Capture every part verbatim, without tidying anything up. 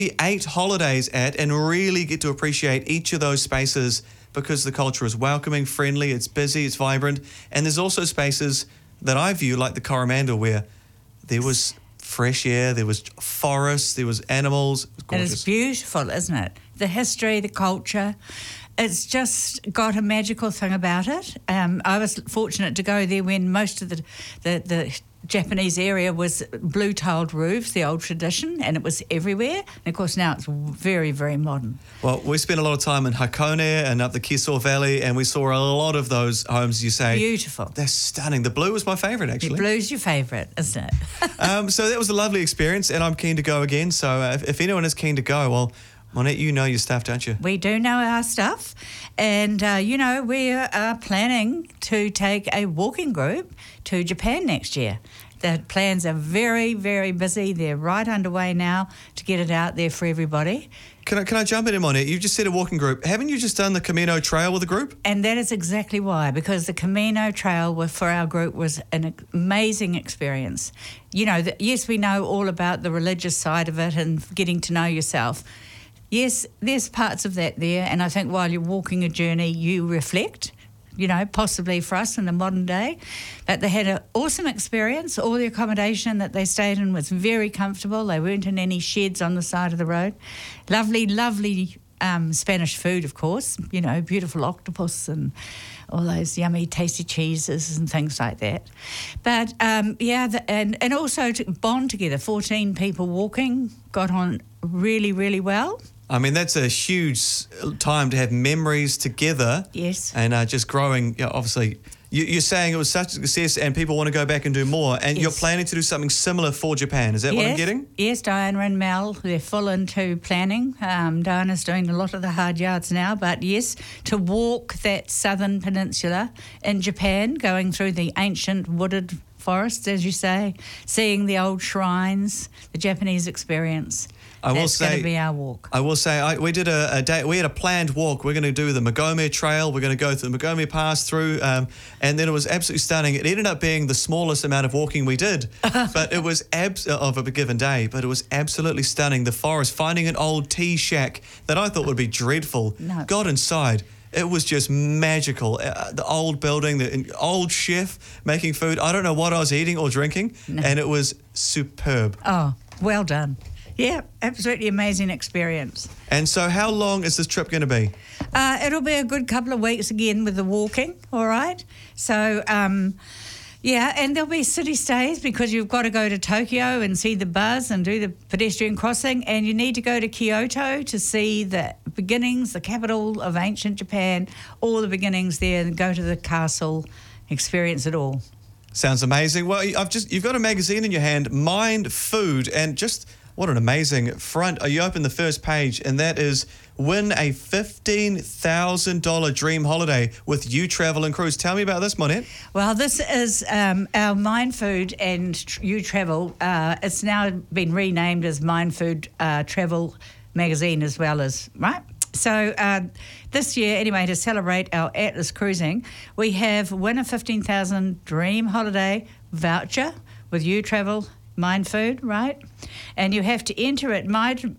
eight holidays at and really get to appreciate each of those spaces because the culture is welcoming, friendly, it's busy, it's vibrant. And there's also spaces that I view like the Coromandel where there was fresh air, there was forests, there was animals. It was gorgeous. It is beautiful, isn't it? The history, the culture. It's just got a magical thing about it. Um, I was fortunate to go there when most of the, the, the Japanese area was blue-tiled roofs, the old tradition, and it was everywhere. And, of course, now it's very, very modern. Well, we spent a lot of time in Hakone and up the Kiso Valley, and we saw a lot of those homes, you say. Beautiful. They're stunning. The blue was my favourite, actually. The blue's your favourite, isn't it? um, so that was a lovely experience, and I'm keen to go again. So uh, if, if anyone is keen to go, well, Monette, you know your stuff, don't you? We do know our stuff. And, uh, you know, we are planning to take a walking group to Japan next year. The plans are very, very busy. They're right underway now to get it out there for everybody. Can I, can I jump in, Monette? You've just said a walking group. Haven't you just done the Camino Trail with a group? And that is exactly why, because the Camino Trail was, for our group was an amazing experience. You know, the, yes, we know all about the religious side of it and getting to know yourself. Yes, there's parts of that there, and I think while you're walking a journey, you reflect, you know, possibly for us in the modern day. But they had an awesome experience. All the accommodation that they stayed in was very comfortable. They weren't in any sheds on the side of the road. Lovely, lovely um, Spanish food, of course, you know, beautiful octopus and all those yummy, tasty cheeses and things like that. But, um, yeah, the, and, and also to bond together, fourteen people walking, got on really, really well. I mean, that's a huge time to have memories together. Yes. And uh, just growing, you know, obviously, you, you're saying it was such a success and people want to go back and do more. And yes. You're planning to do something similar for Japan. Is that yes. what I'm getting? Yes, Diana and Mel, they're full into planning. Um, Diana's doing a lot of the hard yards now. But yes, to walk that southern peninsula in Japan, going through the ancient wooded forests, as you say, seeing the old shrines, the Japanese experience. I will That's say, going to be our walk. I will say, I, we did a, a day. We had a planned walk. We're going to do the Magome Trail. We're going to go through the Magome Pass through, um, and then it was absolutely stunning. It ended up being the smallest amount of walking we did, but it was abs- of a given day. But it was absolutely stunning. The forest, finding an old tea shack that I thought would be dreadful. No. Got inside. It was just magical. Uh, the old building, the old chef making food. I don't know what I was eating or drinking, no. and it was superb. Oh, well done. Yeah, absolutely amazing experience. And so how long is this trip going to be? Uh, it'll be a good couple of weeks again with the walking, all right? So, um, yeah, and there'll be city stays because you've got to go to Tokyo and see the buzz and do the pedestrian crossing, and you need to go to Kyoto to see the beginnings, the capital of ancient Japan, all the beginnings there, and go to the castle, experience it all. Sounds amazing. Well, I've just you've got a magazine in your hand, Mind Food, and just... what an amazing front. You open the first page, and that is win a fifteen thousand dollars dream holiday with You Travel and Cruise. Tell me about this, Monette. Well, this is um, our Mind Food and You Travel. Uh, it's now been renamed as Mind Food uh, Travel Magazine as well as, right? So uh, this year, anyway, to celebrate our Atlas cruising, we have win a fifteen thousand dollars dream holiday voucher with You Travel Mind Food, right? And you have to enter at mind,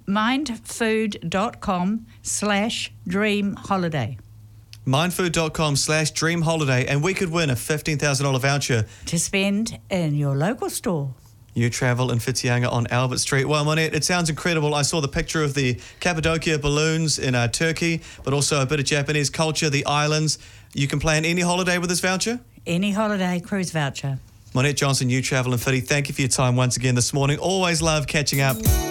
mindfood.com slash dream holiday. mindfood.com slash dream holiday, and we could win a fifteen thousand dollars voucher to spend in your local store. You Travel in Whitianga on Albert Street. Well, Monette, it sounds incredible. I saw the picture of the Cappadocia balloons in uh, Turkey, but also a bit of Japanese culture, the islands. You can plan any holiday with this voucher? Any holiday cruise voucher. Monette Johnson, You Travel and Whiti, thank you for your time once again this morning. Always love catching up.